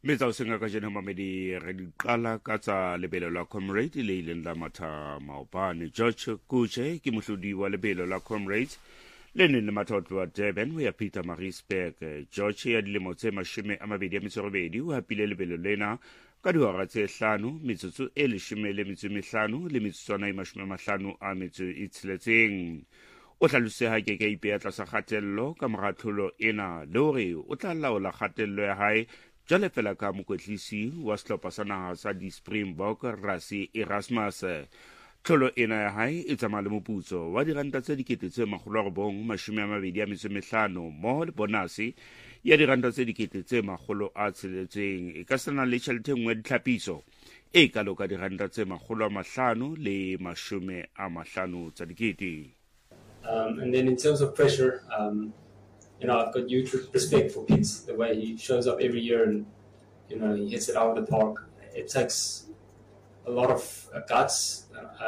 Metsa o senga ka jena mamedi re di qala ka tsa lebelo la Comrade le ileng la matha maopane. George Kuche ke mohlodi wa lebelo la Comrade le neng le matha ho tloha Durban ho ya Pietermaritzburg. George ya dilemo tse 28 o hapile lebelo lena ka dihora tse 5 metsotso e 15 le metsotswana e 56. O tlaloseha ke ka ipeya tlasa kgatello ka mora tlholo ena le hore o tla laola kgatello ya hae jwale fela ka mokwetlisi wa sehlopha sa naha sa di-Springbok Rassie Erasmus. Tlholo ena ya hae e tsamaya le moputso wa diranta tse 925 mmoho le bonase ya diranta tse 600 e ka sana le tjhelete e nngwe ditlhapiso e kalo ka diranta tse 550 tsa dikete. And then in terms of pressure, I've got huge respect for Pitts, the way he shows up every year and, he hits it out of the park. It takes a lot of guts,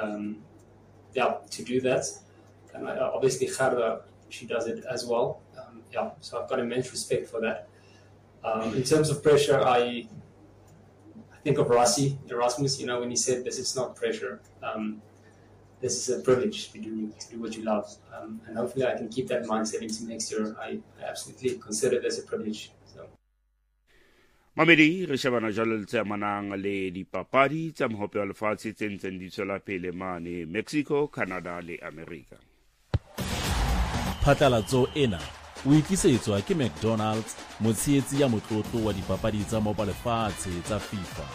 to do that. And obviously, Gerda, she does it as well. So I've got immense respect for that. In terms of pressure, I think of Rassie Erasmus, when he said this is not pressure. This is a privilege to do what you love, and hopefully I can keep that mindset into next year. I absolutely consider this a privilege. So. Mamedi re shebana jalo le tse amanang le dipapadi tsa mohope wa lefatshe tse ntseng di tswela pele mane Mexico, Canada le America. Phatlalatso ena o ikisetswa ke McDonald's, motshehetsi ya motlotlo wa dipapadi tsa mohope wa lefatshe tsa FIFA.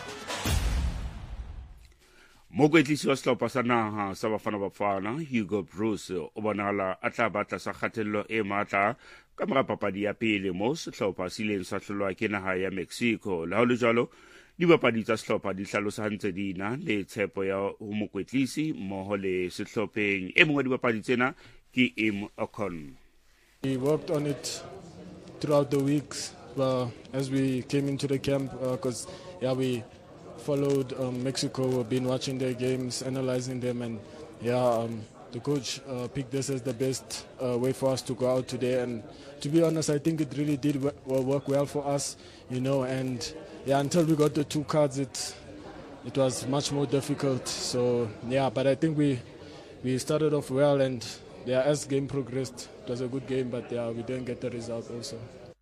Mokwetlisi wa sehlopha sa naha sa Bafana Bafana Hugo Broos o bonala a tla batla sa kgatello e matla ka mora papadi ya pele mo sehlopha se ileng sa hlolwa ke naha ya Mexico. Le ha le jwalo dibapadi tsa sehlopha di hlalosa hantse dina le tshepo ya ho mokwetlisi mmoho le sehlopheng e mongwe dibapadi tsena ke Im Ocon. We worked on it throughout the weeks as we came into the camp because we followed Mexico. We've been watching their games, analyzing them, and the coach picked this as the best way for us to go out today. And to be honest, I think it really did work well for us, and until we got the 2 cards, it was much more difficult. So but I think we started off well, and as game progressed, it was a good game, but we didn't get the result also.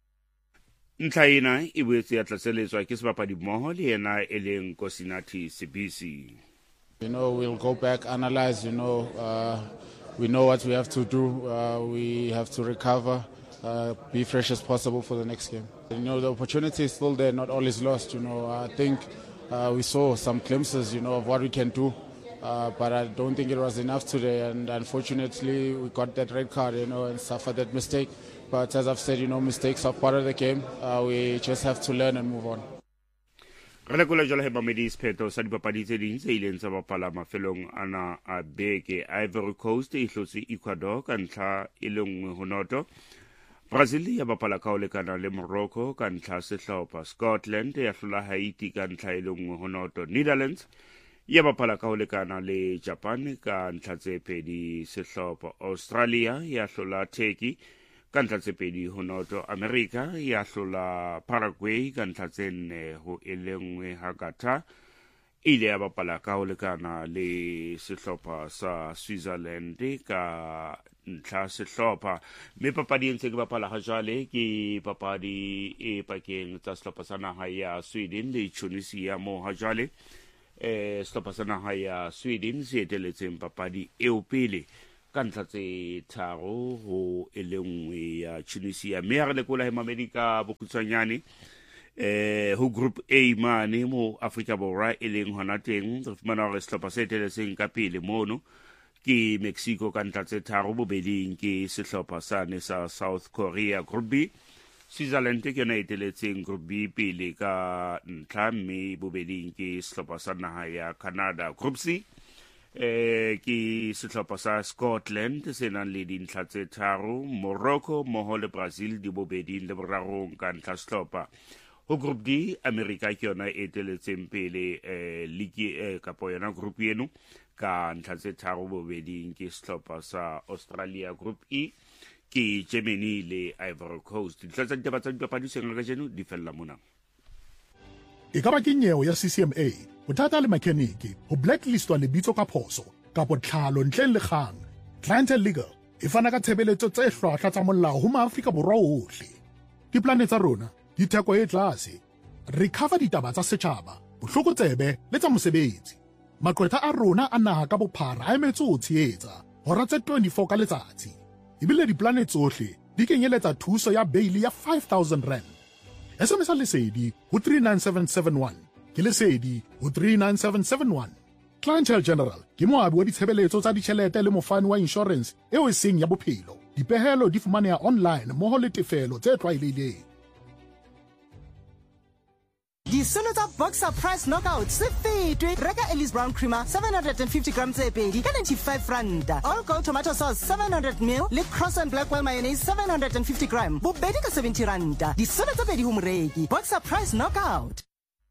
Ntlhaina e boetse ya tlaseletswa ke sebapadi mmoho le yena e leng Nkosinathi Sibisi. We'll go back, analyze, we know what we have to do. We have to recover, be fresh as possible for the next game. The opportunity is still there, not all is lost. I think we saw some glimpses, of what we can do. But I don't think it was enough today, and unfortunately we got that red card, and suffered that mistake. But as I've said, mistakes are part of the game. We just have to learn and move on. Re lekola jwale he mamedi sephetho sa dipapadi tse ding tse ileng tsa bapala mafelong ana a beke. Ivory Coast e hlotse Ecuador ka ntlha e le 1-0. Brazil ya bapala ka ho lekana le Morocco ka ntlha sehlopha. Scotland ya hlola Haiti ka ntlha e le 1-0. Netherlands ya bapala ka ho lekana le Japan ka ntlha tse pedi sehlopha. Australia ya hlola Turkey ka ntlha tse 2-0. America ya hlola Paraguay ka ntlha tse 4-1 ha Qatar ile ya bapala ka ho lekana le sehlopha sa Switzerland ka ntlha sehlopha. Me papadi ntse ke bapala ha jwale ke papadi e pakeng tsa sehlopha sa naha ya Sweden le Tunisia mo ha jwale sehlopha sa naha ya Sweden se eteletseng papadi eo pele ka ntlha tse 3 ho e le 1 ya Tunisia. Me ha re lekola he mamedi ka bokhutswanyane ho group A mane mo Afrika Borwa e leng hona teng re fumana hore sehlopha se eteletseng ka pele mono ke Mexico ka ntlha tse 3 bobeding ke sehlopha sane sa South Korea. Group B Switzerland ke yona eteletseng group B pele ka ntlha mme bobeding ke sehlopha sa naha ya Canada. Group C ke sehlopha sa Scotland se nang le dintlha tse 3. Morocco mmoho le Brazil di bobeding le borarong ka ntlha sehlopha. Ho group D America ke yona eteletseng pele league kapo yona group eno ka ntlha tse 3 bobeding ke sehlopha sa Australia. Group E ke Germany le Ivory Coast. Dintlha tsa ditaba tsa dipapadi seng ka jeno di fella mona. e ka ba ke nyewe ya CCMA bothata le makheniki ho blacklistwa lebitso ka phoso kapo tlhalo ntleng le kgang. Clientele Legal e fana ka tshebeletso tse hlwahlwa tsa molao ho Maafrika Borwa ohle. Diplane tsa rona di theko e tlase. Re cover ditaba tsa setjhaba, bohlokotsebe le tsa mosebetsi. Maqwetha a rona a naha ka bophara a emetse ho tshehetsa hora tse 24 ka letsatsi. Ebile diplane tsohle di kenyeletsa thuso ya beili ya 5,000 rand. SMS lesedi ho 39771 ke lesedi ho 39771. Clientele General ke moabi wa ditshebeletso tsa ditjhelete le mofani wa insurance eo e seng ya bophelo. Dipehelo di fumaneha online mmoho le tefelo tse tlwaelehileng. Disolo tsa Boxer Price Knockout se fetwe. Reka Ellis Brown Creamer 750 grams tse pedi ka 95 randa. All Gold Tomato Sauce 700 ml le Cross and Blackwell Mayonnaise 750 gram. Bobedi ka 70 randa. Disolo tse pedi ho moreki. Boxer Price Knockout.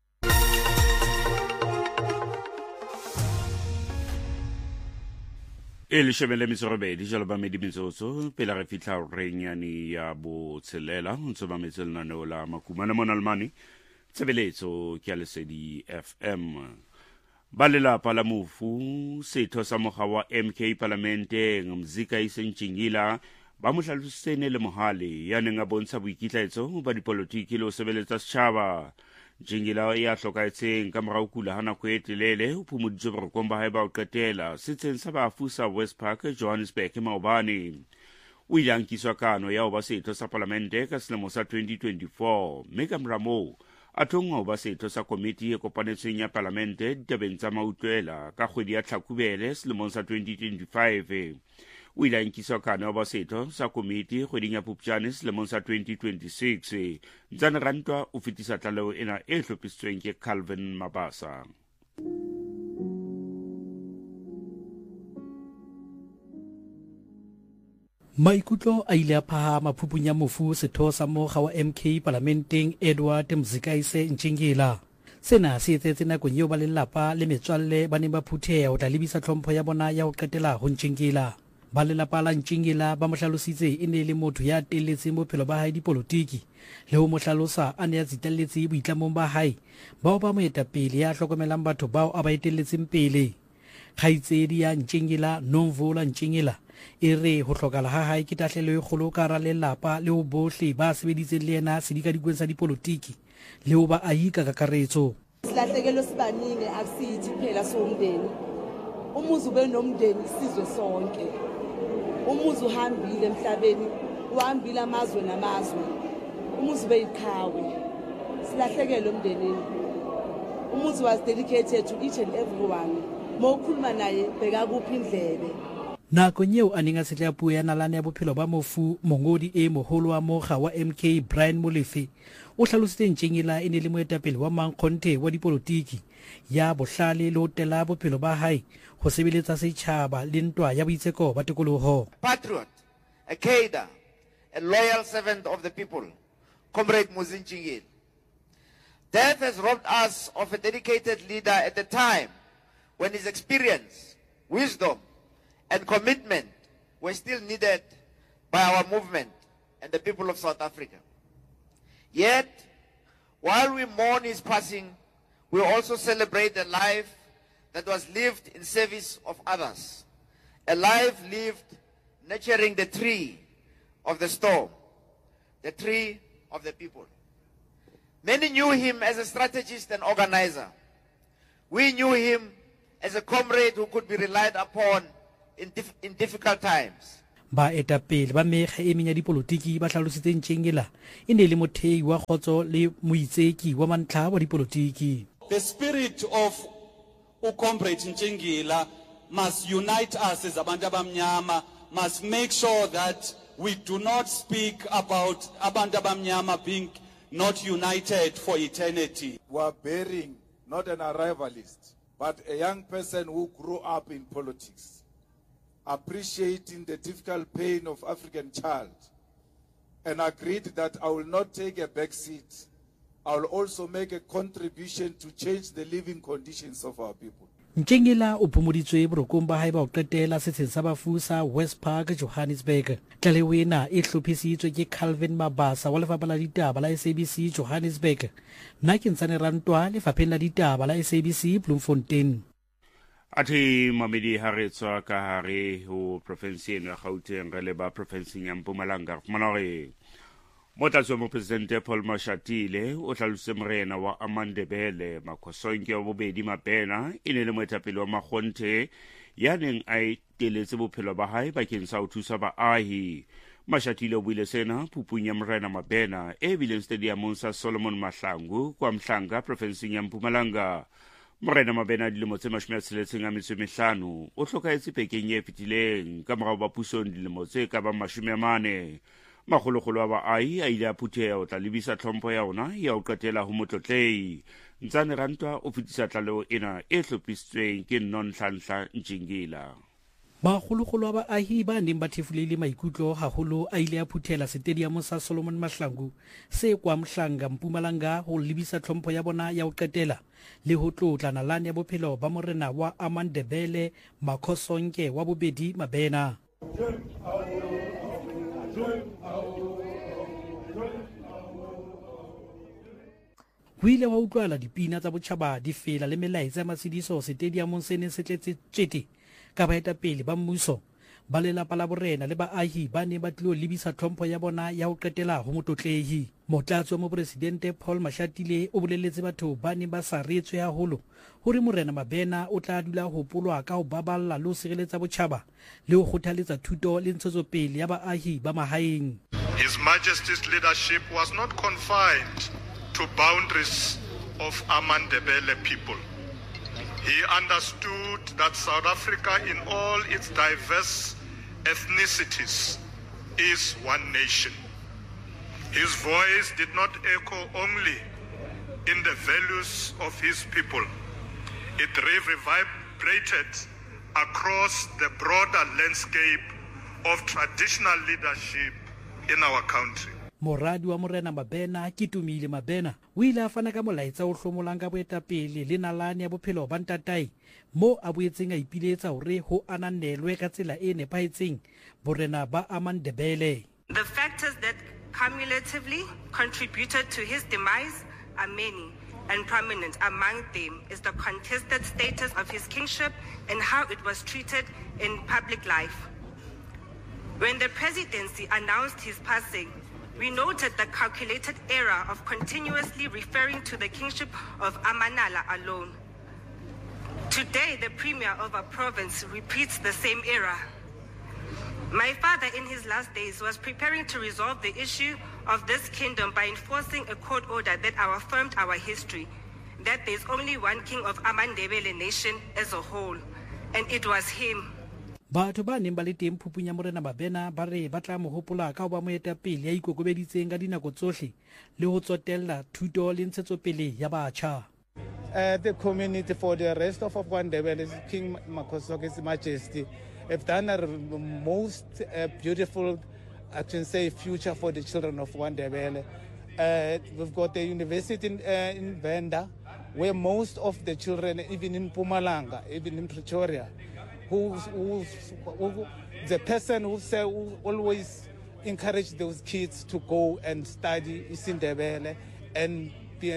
E le shebele metsorobedi jalo ba medi metsotso pele re fitla renyani ya bo tshelela ntse ba metse lenaneo la makumana mona lemane tshebeletso ke ya Lesedi FM. Ba lelapa la mofu setho sa mokga wa MK Parlamenteng Mzika Isentjingila ba mo hlalositsene le mohale ya neng a bontsha boikitlaetso ba dipolotiki le ho sebeletsa setjhaba. Jingila ya hlokaetseng ka morao kula ha nako e telele ho phomoditswe borokong ba hae ba ho qetela setseng sa baafusa West Park Johannesburg maobane. O ile a nkiswa kano ya ho ba setho sa palamente ka selemo sa 2024 mme ka mora moo a thongwa ho ba setho sa komiti e kopanetsweng ya palamente ditabeng tsa mautlwela ka kgwedi ya Tlhakubele selemong sa 2025. O ile a nkiswa kano ya ho ba setho sa komiti kgweding ya Phupjane selemong sa 2026. Ntsane Rantwa o fetisa tlaleho ena e hlophisitsweng ke Calvin Mabasa. Maikutlo a ile a phahama phupung ya mofu setho sa mokga wa MK Parlamenteng Edward Mzika Isentjingila. Sena se etsetse nakong eo ba lelapa le metswalle ba neng ba phutheha ho tla lebisa tlhompho ya bona ya ho qetela ho Ntjingila. Ba lelapa la Ntjingila ba mo hlalositse e ne le motho ya telletseng bophelo ba hae dipolotiki le ho mo hlalosa a ne a tsitalletse boitlamong ba hae bao ba moetapele ya hlokomelang batho bao a ba etelletseng pele. Kgaitsedi ya Ntjingila Nomvula Ntjingila e re ho hlokala ha hae ke tahlelo e kgolo ka hara lelapa le ho bohle ba sebeditseng le yena sedikadikweng sa dipolotiki le ho ba ahi ka kakaretso. Silahlekelo sibaningi akusithi phela somndeni. Umuzi ube nomndeni sizwe sonke. Umuzi uhambile emhlabeni, uhambile amazwe namazwe. Umuzi ube iqhawe. Silahlekelo umndenini. Umuzi was dedicated to each and everyone. Mawukhuluma naye bheka kuphi indlebe. Nakong eo a neng a setla puo ya nalane ya bophelo ba mofu mongodi e moholo wa mokga wa MK Brian Molefe o hlalositse Ntjingila e ne le moetapele wa mankgonthe wa dipolotiki ya bohlale le ho tela bophelo ba hae ho sebeletsa setjhaba le ntwa ya boitseko ba tikoloho. Patriot, a cadre, a loyal servant of the people, Comrade Muzi Ntjingila. Death has robbed us of a dedicated leader at a time when his experience, wisdom, and commitment were still needed by our movement and the people of South Africa. Yet, while we mourn his passing, we also celebrate a life that was lived in service of others, a life lived nurturing the tree of the storm, the tree of the people. Many knew him as a strategist and organizer. We knew him as a comrade who could be relied upon in difficult times. Ba etapele ba mekga e meng ya dipolotiki ba hlalositse Ntjingila e ne le mothei wa kgotso le moitseki wa mantlha wa dipolotiki. The spirit of uComrade Ntjingila must unite us as abantu abamnyama, must make sure that we do not speak about abantu abamnyama being not united for eternity. We are bearing not an arrivalist, but a young person who grew up in politics, appreciating the difficult pain of African child, and agreed that I will not take a back seat. I will also make a contribution to change the living conditions of our people. Ntjengela o phomoditswe borokong ba hae ba o qetela setsheng sa bafu sa West Park Johannesburg. Tlaleho ena e hlophisitswe ke Calvin Mabasa wa lefapha la ditaba la SABC Johannesburg. Nna ke Ntsane Rantwa lefapheng la ditaba la SABC Bloemfontein. Ati mamedi haretswa ka hare ho province eno ya Gauteng re le ba province ya Mpumalanga fumanore Motlatsi mo Presidente Paul Mashatile o hlalositse morena wa Amandebele Makhosonke wa bobedi Mabena e ne le moetapele wa Makgonthe ya neng a teletse bophelo ba hae bakeng sa ho thusa baahi. Mashatile o buile sena phupung ya morena Mabena e bileng stadiumong sa Solomon Mahlangu kwa Mhlanga province ya Mpumalanga. Morena Mabena dilemo tse 65 o hlokaetse pekeng e fetileng ka morao ba pusong dilemo tse ka ba 40. Makgolokgolo wa baahi a ile a phutheha o tla lebisa tlhompho ya ona ya ho qetela ho motlotlei. Ntsane Rantwa o fetisa tlaleho ena e hlophisitsweng ke Nonhlanhla Ntjingila. Makgolokgolo wa baahi ba neng ba thefulehile maikutlo haholo a ile a phuthela stadium sa Solomon Mahlangu se kwa Mhlanga Mpumalanga ho lebisa tlhompho ya bona ya ho qetela le ho tlotla nalane ya bophelo ba morena wa Amandebele Makhosonke wa bobedi Mabena. Ho ile wa utlwala dipina tsa botjhaba di fela le melaetsa ya masediso stadiumong se neng se tletse tjete ka baetapele ba mmuso ba lelapa la borena le baahi ba ne ba tlilo lebisa tlhompho ya bona ya ho qetela ho motlotlehi. Motlatsi wa Mopresidente Paul Mashatile o boleletse batho ba ne ba sa retswe haholo hore morena Mabena o tla dula ho polwa ka ho baballa le ho sireletsa botjhaba le ho kgothaletsa thuto le ntshetsopele ya baahi ba mahaeng. His Majesty's leadership was not confined to boundaries of Amandebele people. He understood that South Africa in all its diverse ethnicities is one nation. His voice did not echo only in the values of his people. It reverberated across the broader landscape of traditional leadership in our country. Moradi wa morena Mabena Kitumile Mabena o ile a fana ka molaetsa o hlomolang ka boetapele le nalane ya bophelo ba ntatai mo a boetseng a ipiletsa hore ho ananelwe ka tsela e nepahetseng borena ba Amandebele. The factors that cumulatively contributed to his demise are many, and prominent among them is the contested status of his kingship and how it was treated in public life. When the presidency announced his passing, we noted the calculated error of continuously referring to the kingship of Amanala alone. Today, the premier of our province repeats the same error. My father, in his last days, was preparing to resolve the issue of this kingdom by enforcing a court order that affirmed our history, that there's only one king of Amandebele nation as a whole, and it was him. Batho ba neng ba le teng phupung ya morena Mabena ba re ba tla mo hopola ka ho ba moetapele ya ikokobeditseng ka dinako tsohle le ho tsotella thuto le ntshetsopele ya batjha. The community, for the rest of Amandebele, King Makhosonke's Majesty, have done a most beautiful, I can say, future for the children of Amandebele. We've got a university in Venda, where most of the children, even in Mpumalanga, even in Pretoria, the person who always encourage those kids to go and study isiNdebele and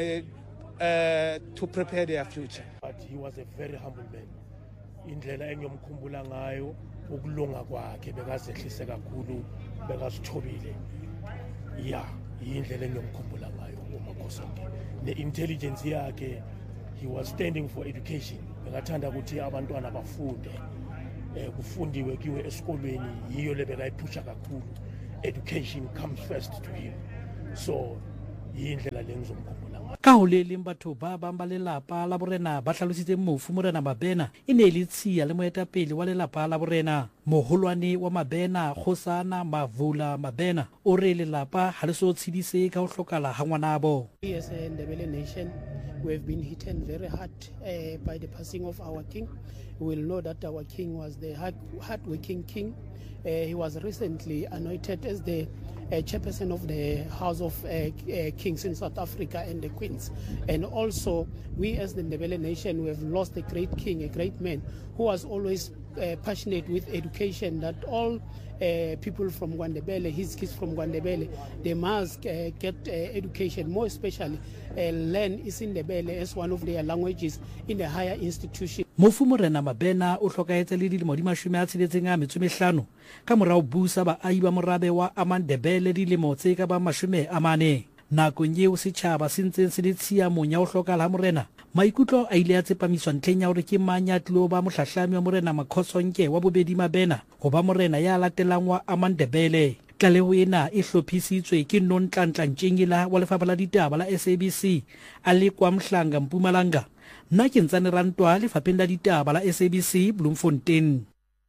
to prepare their future. But he was a very humble man. Indlela engiyomkhumbula ngayo ukulunga kwakhe bekazehlise kakhulu bekasithobile. Yeah, indlela engiyomkhumbula ngayo uMakhosonke. Ne-intelligence yakhe, he was standing for education. Bekathanda ukuthi abantwana bafunde. Kufundiwe kiwe esikolweni yiyo lebekayipusha kakhulu. Education comes first to him. So yindlela lengizomkhumbula. Ka ho le leng batho ba bang ba lelapa la borena ba hlalositse mofu morena Mabena e ne le tshiya le moetapele wa lelapa la borena. moholwane wa Mabena Khosana Mavula Mabena o re lelapa ha le so tshedise ka ho hlokala ha ngwanabo. We as a Ndebele nation, we have been hit very hard by the passing of our king. We will know that our king was the hard-working king. He was recently anointed as the chairperson of the House of Kings in South Africa and the Queens. And also, we as the Ndebele nation, we have lost a great king, a great man, who was always passionate with education, that all people from Gwandebele, his kids from Gwandebele, they must get education, more especially learn isiNdebele as one of their languages in the higher institution. Mofu Morena Mabena o hlokaetse le dilemo di 65 ka morao busa baahi ba morabe wa Amandebele dilemo tse ka ba 40. Nakong eo setjhaba se ntseng se le tshiamong ya ho hlokala ha morena, maikutlo a ile a tsepamiswa ntlheng ya hore ke mang ya tlilo ba mohlahlami wa morena Makhosonke wa bobedi Mabena ho ba morena ya latelang wa Amandebele. Tlaleho ena e hlophisitswe ke Nonhlanhla Ntjengila wa lefapha la ditaba la SABC a le kwa Mhlanga Mpumalanga. Nna ke Ntsane Rantwa lefapheng la ditaba la SABC Bloemfontein.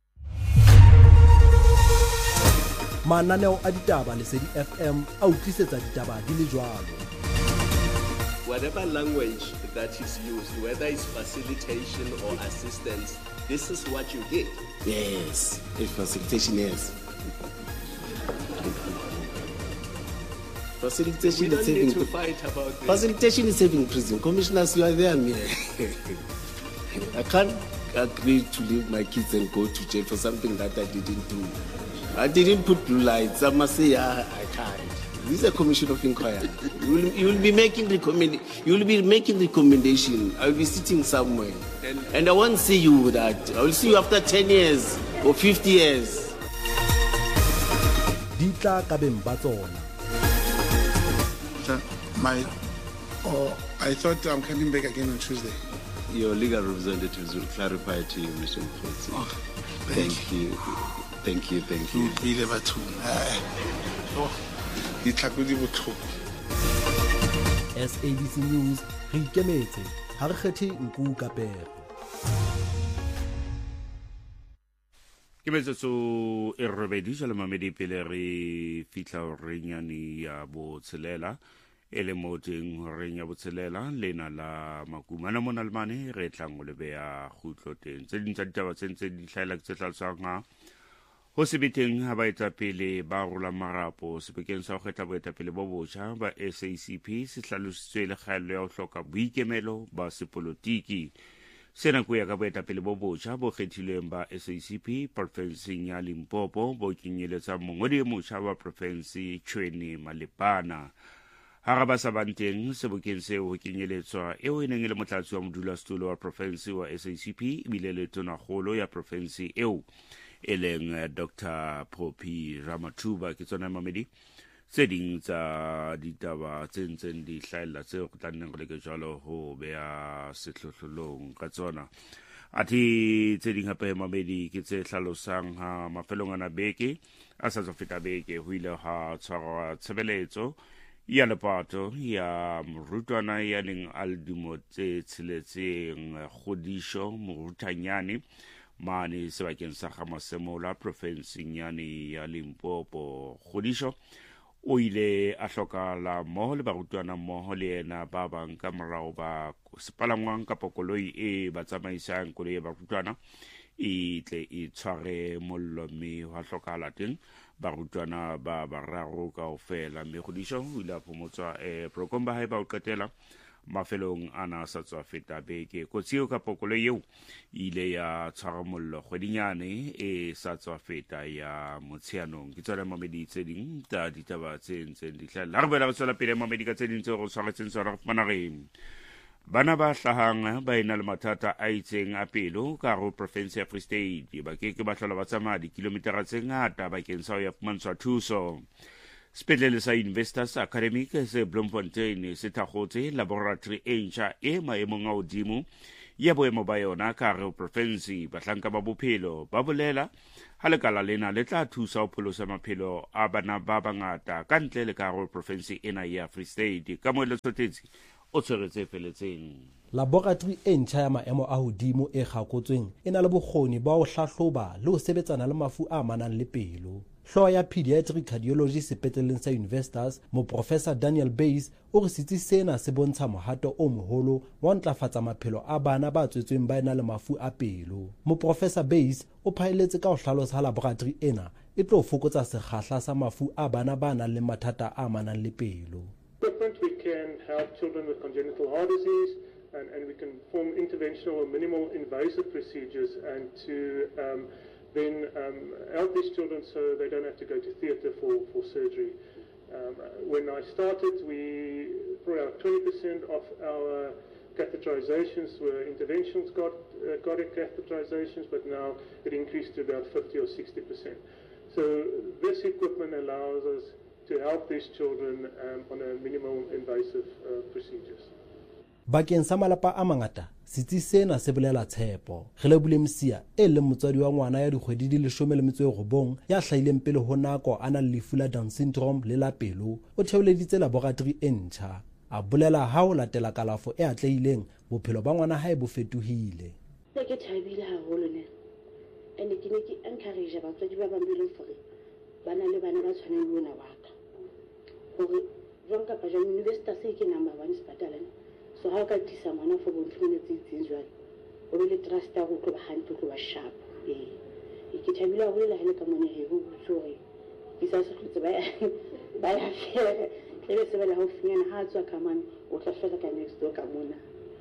Mananeo a ditaba Lesedi FM a utlwisetsa ditaba di le jwalo. Whatever language that is used, whether it's facilitation or assistance, this is what you get. Yes, it's facilitation, yes. Facilitation We don't is need saving. to fight about this. Facilitation is saving prison. Commissioners, you are there. I can't agree to leave my kids and go to jail for something that I didn't do. I didn't put blue lights. I must say, I can't. This is a commission of inquiry. You will be making recommendation. I will be sitting somewhere, and I won't see you with that. I will see you after 10 years or 50 years. Ditla ka beng ba tsona. I thought I'm coming back again on Tuesday. Your legal representatives will clarify to you, Mr. Mfutsi. Oh, Thank you. Thank you. Ile batho. Ditlhakodi botlhoko. SABC News re ikemetse ha re kgethe nku ka pere. Ke metsotso e robedi jalo mamedi pele re fitla renyane ya botshelela ele moteng renya botshelela lena la makumana mona lemane re tlang go lebea khutlo teng tse dintsa ditaba tse di hlaela tse tlaltsang ha ho sebeteng ha ba etapele ba rola marapo sebekeng sa go kgetla boetapele bo botjha ba SACP se hlalositswe le kgaelo ya ho hloka boikemelo ba sepolotiki. Sena go ya ka boetapele bo botjha bo kgethilweng ba SACP profenseng ya Limpopo bo kenyeletsa mongodi e motjha wa profense Tshweni Malepana. Haraba sa banteng sebokeng seo ho kenyeletswa eo e neng e le motlatsi wa modulasetulo wa profense wa SACP ebile le tonakgolo ya profense eo e leng Dr. Poppy Ramathuba ke tsona mamedi tse ding tsa ditaba tse ntseng di hlaela tseo go tla nneng go leke jalo ho bea setlotlolong ka tsona. Ati tse ding hape mamedi ke tse hlalosang ha mafelong ana beke a sa feta beke ho ile ha tshwarwa tshebeletso ya lepato ya morutwana ya leng aldimo tse tsheletseng Kgodisho Morutanyane mane sebakeng sa Gamasemola profenseng yane ya Limpopo. Kgodisho o ile a hlokala mmoho le barutwana mmoho le yena ba bang ka morao ba sepalangwang kapa koloi e ba tsamaisang koloi e barutwana e tle e tshware mollo mme ho hlokala teng barutwana ba bararo kaofela. Mme Kgodisho o ile a phomotswa prokomba haeba o qetela mafelong ana sa tswa feta beke. Kotsi eo kapa koloi eo ile ya tshwara mollo kgwedinyane e sa tswa feta ya Motsheanong. Ke tsona mamedi tse ding tsa ditaba tse ntseng di hlahella. Re boela re tswela pele mamedi ka tse ding tse go tshwaretseng tsona re fumana reng bana ba hlahang ba ena le mathata a itseng a pelo ka hare ho province ya Free State ba ke ba hlola ba tsamaya dikilomitara tse ngata bakeng sa ho ya fumantshwa thuso. Sepetlele sa Investors Academic se Bloemfontein se thakgotse laboratory e ntjha e maemong a hodimo ya boemo ba yona ka hare ho province. Bahlanka ba bophelo ba bolela ha lekala lena le tla thusa ho pholosa maphelo a bana ba bangata ka ntle le ka hare ho province ena ya Free State. Ka moeletso tetsi o tshweretse feletseng. Laboratory e ntjha ya maemo a hodimo e kgakotsweng e na le bokgoni ba ho hlahloba le ho sebetsana le mafu a amanang le pelo. Hlooho ya pediatric cardiology sepetleleng sa Universitas, Moprofesa Daniel Buys o re setsi sena se bontsha mohato o moholo wa ho ntlafatsa maphelo a bana ba tswetsweng ba ena le mafu a pelo. Moprofesa Buys o phaelletse ka ho hlalosa ha laboratory ena e tlo fokotsa sekgahla sa mafu a bana ba nang le mathata a amanang le pelo. We can help children with congenital heart disease, and we can perform interventional or minimal invasive procedures and to then help these children so they don't have to go to theatre for surgery. When I started, probably 20% of our catheterizations were interventions, cardiac catheterizations, but now it increased to about 50 or 60%. So this equipment allows us to help these children on a minimal invasive procedures. Bakeng sa malapa a mangata, setsi sena se bolela tshepo. Re lebile Msia e leng motswadi wa ngwana ya dikgwedi di 19 ya hlahileng pele ho nako a nang le lefu la Down syndrome le la pelo, o theoleditse laboratory e ntjha. A bolela ha ho latela kalafo e atlehileng bophelo ba ngwana hae bo fetohile. Ke thabile haholo ne. Ene ke ne ke encourage batswadi ba bambile hore bana le bana ba tshwanang le ona wa ka. Hore jwang kapa jwang Universitas ke number 1 sepataleng. So how can this someone for 2 minutes in Israel? O le trust ya go tlo ba hantle go ba sharp. Ke thabile go le hele ka mone he go tsore. Ke sa se tlotse ba ya fere. Ke se bela ho finyana ha tswa ka mane o tla fela ka next door ka mona.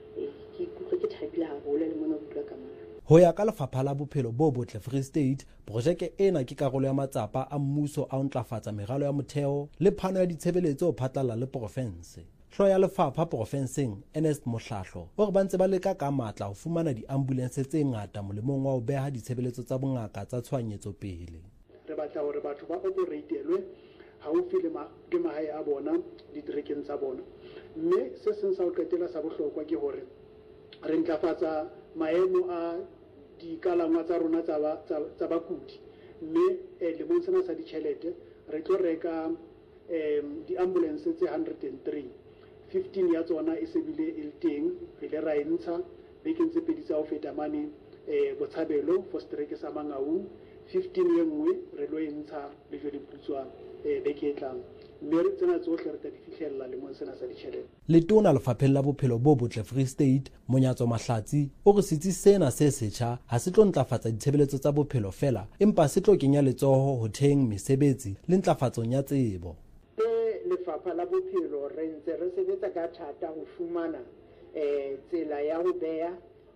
Ke thabile haholo le mona o tla ka mona. Ho ya ka lefapha la bophelo bo botle Free State, projeke ena ke karolo ya matsapa a mmuso a ho ntlafatsa meralo ya motheo le phano ya ditshebeletso ho phatlalla le profense. Hlooho ya lefapha profenseng Ernest Mohlahlo o re ba ntse ba leka ka matla ho fumana di-ambulance tse ngata molemong wa ho beha ditshebeletso tsa bongaka tsa tshwanyetso pele. Re batla hore batho ba operatelwe haufi le mahae a bona diterekeng tsa bona, mme se seng sa ho qetela sa bohlokwa ke hore re ntlafatsa maemo a dikalangwa tsa rona tsa bakudi, mme lemong sena sa ditjhelete re tlo reka di-ambulance tse 103. 15 ya tsona e se bile e le teng, re le ra entsha bekeng tse pedi tsa ho feta mane Botshabelo for strike sa Mangaung. 15 ye nngwe re lo entsha le jwe diputswa beke e tlang, mme tsena tsohle re tla di fihlella lemong sena sa ditjhelete. Letona lefapheng la bophelo bo botle Free State Monyatso Mahlatsi o re setsi sena se setjha ha se tlo ntlafatsa ditshebeletso tsa bophelo fela, empa se tlo kenya letsoho ho theng mesebetsi le ntlafatsong ya tsebo. Lefapha la bophelo re ntse re sebetsa ka thata ho fumana tsela ya ho beha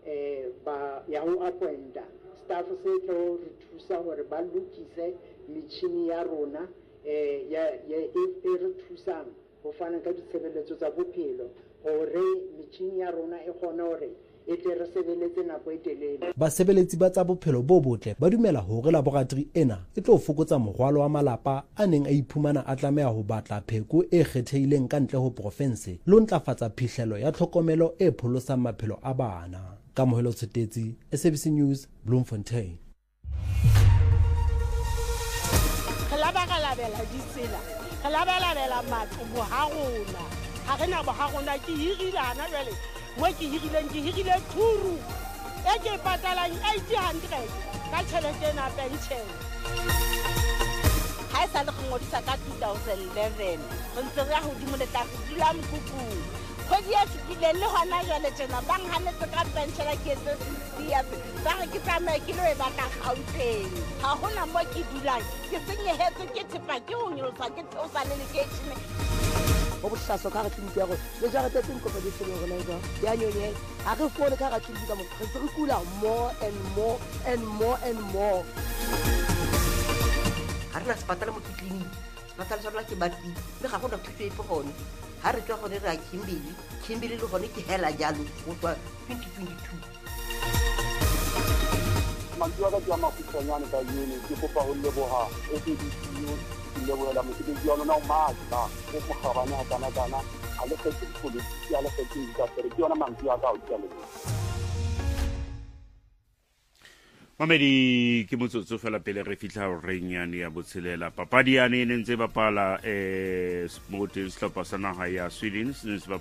ya ho appointa staff se tlo re thusa hore ba lokise metjhini ya rona e re thusang ho fana ka ditshebeletso tsa bophelo hore metjhini ya rona e kgone hore e tle re sebeletse nako e telele. Basebeletsi ba tsa bophelo bo botle ba dumela hore laboratory ena e tlo fokotsa morwalo wa malapa a neng a iphumana a tlameha ho batla pheko e kgethehileng ka ntle ho profense le ho ntlafatsa phihlelo ya tlhokomelo e pholosang maphelo a bana. Kamohelo Tshotetse, SABC News, Bloemfontein. Re labalabela ditsela, re labalabela matlo boharona, ha re na boharona ke hirile hana jwale mo ke hirile thuru e ke patalang 800 ka tjhelete na pension. Ha sa le go ngodisa ka 2011 re ntse re hodimo le tla dula mokukung. Kgwedi ya fetile le hona jwale tjena ba nganetse ka pension ke se ya ba re ke tsamaye ke lo e batla Gauteng. Ha hona mo ke dulang ke senyehetse ke thepa ke ho nyolosa ke theosa le leketjhine. Go bohlaso ka re tlinki ya go le jara tetseng kopa di tselo go laika ya nyonye a re fone ka ga tlinki ka mo re kula more and more and more and more. Ha re na sepatala mo tliniki sepatala sa rona ke batli le ga go na thuso e pogone ha re tla go re ra Kimberley le gone ke hela jalo go tswa 2022. Mantua ka tsama go tsanyana ka yone ke kopa go leboga e ke di le boela mosebetsi wa lona o matla o mogabane ha kana a le fetse politiki a le fetse ka tsere ke yona mantua ka o tsale. Mamedi ke motsotso fela pele re fitla ho renyane ya botshelela papadi ya ne ntse bapala mo teng sehlopha sa naha ya Sweden se